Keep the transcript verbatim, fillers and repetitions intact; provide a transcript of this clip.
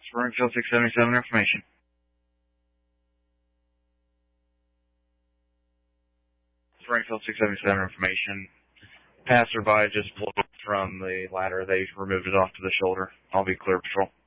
Springfield six seventy-seven information. Springfield six seventy-seven information. Passerby just blew from the ladder. They removed it off to the shoulder. I'll be clear, patrol.